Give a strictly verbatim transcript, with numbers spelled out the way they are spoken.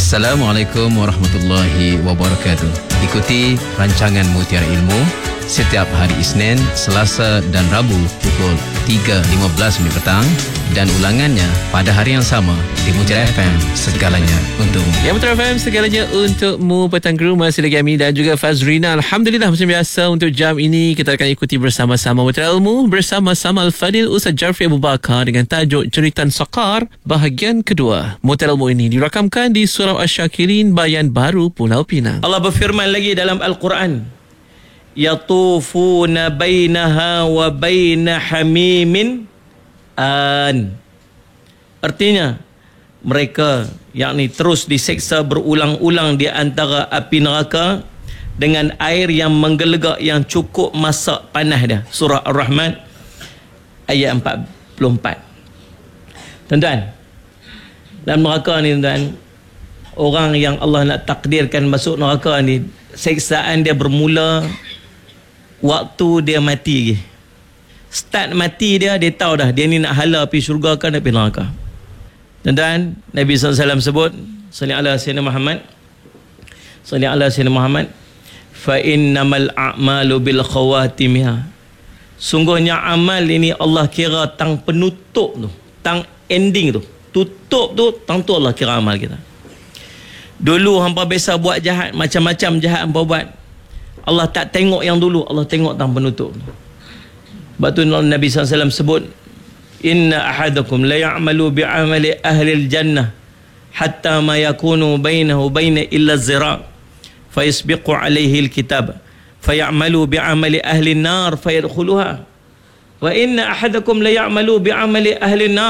Assalamualaikum warahmatullahi wabarakatuh. Ikuti rancangan Mutiara Ilmu setiap hari Isnin, Selasa dan Rabu pukul tiga lima belas minit petang dan ulangannya pada hari yang sama di Mutiara F M, segalanya untukmu. Ya, Mutiara F M, segalanya untukmu. Petang Guru masih lagi Ami dan juga Fazrina. Alhamdulillah, macam biasa untuk jam ini kita akan ikuti bersama-sama Mutiara Ilmu bersama-sama Al-Fadil Ustaz Jarfi Abu Bakar dengan tajuk Jeritan Saqar bahagian kedua. Mutiara Ilmu ini dirakamkan di Surau Asy-Syakirin, Bayan Baru, Pulau Pinang. Allah berfirman lagi dalam Al-Quran, yatufuna bainaha wa baina hamimin an. Artinya mereka yakni terus diseksa berulang-ulang di antara api neraka dengan air yang menggelegak yang cukup masak panas dia. Surah Ar-Rahman ayat empat puluh empat. Tuan-tuan, dalam neraka ni tuan-tuan, orang yang Allah nak takdirkan masuk neraka ni, seksaan dia bermula waktu dia mati lagi. Start mati dia, dia tahu dah dia ni nak hala pergi syurga ke nak pergi neraka. Tuan-tuan, Nabi sallallahu alaihi wasallam sebut, salli ala sayyidina Muhammad, salli ala sayyidina Muhammad, fa innamal a'malu bil khawatimiha. Sungguhnya amal ini Allah kira tang penutup tu, tang ending tu, tutup tu, tang tu Allah kira amal kita. Dulu hampa biasa buat jahat, macam-macam jahat hampa buat, Allah tak tengok yang dulu, Allah tengok tang penutup. Sebab tu Nabi sallallahu alaihi wasallam sebut, inna ahadakum la ya'malu bi'amali ahli al-jannah hatta ma yakunu bainahu baina illa zira' fayasbiqu alaihi al-kitab fayamalu bi'amali ahli an-nar fayadkhuluha wa inna ahadakum la ya'malu bi'amali ahli an-nar